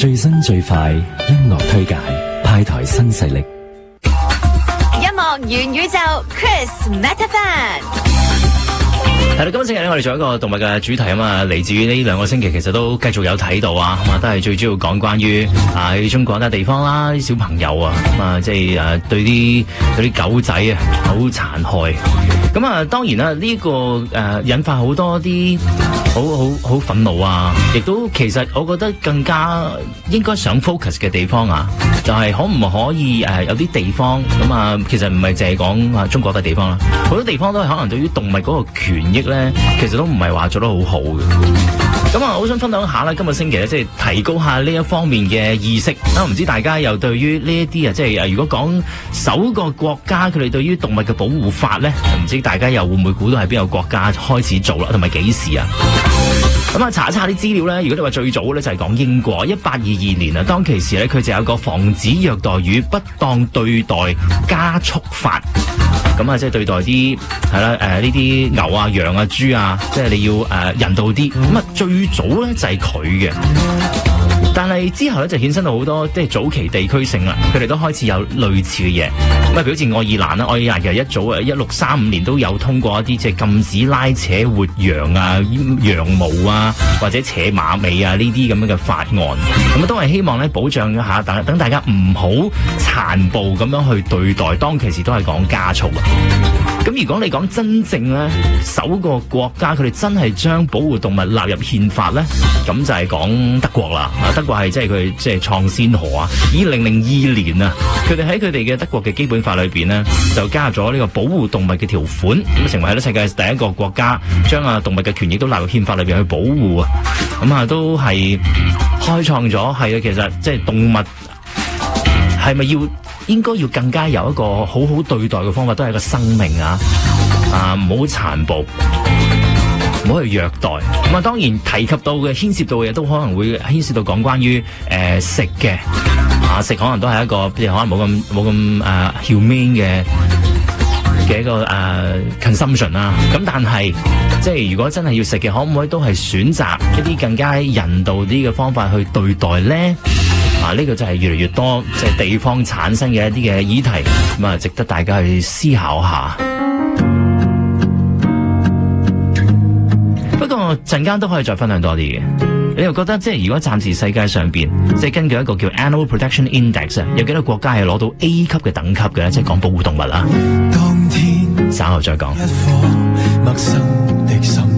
最新最快音樂推介，派台新勢力。 音樂元宇宙 Chris Metafan。 係啦，今個星期咧，我哋做一個動物嘅主題啊嘛，嚟自於呢兩個星期，其實都繼續有睇到啊，咁啊都係最主要講關於喺中國一笪地方啦，啲小朋友啊，咁啊即係對啲狗仔啊好殘害，咁啊當然啦，呢個引發好多啲好憤怒啊，亦都其實我覺得更加應該想 focus 嘅地方啊，就係可唔可以有啲地方咁啊，其實唔係淨係講中國嘅地方啦，好多地方都係可能對於動物嗰個權益咧，其實都唔係話做得好好嘅。咁啊，好想分享下啦，今個星期咧，即係提高下呢一方面嘅意識。唔知大家又對於呢一啲啊，即係如果講首個國家佢哋對於動物嘅保護法咧，唔知大家又會唔會估到係邊個國家開始做啦，同埋幾時啊？咁啊，查一查啲資料咧，如果你話最早咧就係講英國1822年啊，當其時咧佢就有個防止虐待與不當對待加速法。咁啊，即係對待啲係啦，呢啲牛啊、羊啊、豬啊，即係你要人道啲。咁啊，最早咧就係佢嘅，但係之後咧就衍生到好多即係早期地區性啦，佢哋都開始有類似嘅嘢。咁啊，好似愛爾蘭啦，愛爾蘭其實一早1635年都有通過一啲即係禁止拉扯活羊啊、羊毛啊或者扯馬尾啊呢啲咁樣嘅法案。咁啊，都係希望咧保障一下，等大家唔好殘暴咁樣去對待。當其時都係講加速啊。咁如果你講真正咧，首個國家佢哋真係將保護動物納入憲法咧，咁就係講德國啦。德國係即係佢即係創先河啊！2002年啊，佢哋喺佢哋嘅德國嘅基本法裏邊呢，就加入咗呢個保護動物嘅條款，咁成為咗世界第一個國家將動物嘅權益都納入憲法裏邊去保護啊！咁啊，都係開創咗係啊，其實即係動物係咪應該要更加有一個好好對待嘅方法，都係一個生命啊！唔好殘暴，唔好去虐待。咁啊，當然提及到嘅牽涉到嘅嘢，都可能會牽涉到講關於食嘅食，可能都係一個可能冇咁humane 嘅一個consumption 啦。咁但係即係如果真係要食嘅，可唔可以都係選擇一啲更加人道啲嘅方法去對待咧？呢個就係越嚟越多即係地方產生嘅一啲嘅議題，咁啊值得大家去思考下。不過陣間都可以再分享多啲嘅。你又覺得即係如果暫時世界上邊即係根據一個叫 Animal Protection Index 有幾多國家係攞到 A 級嘅等級嘅咧？即係講保護動物啊。當天稍後再講。一顆陌生的心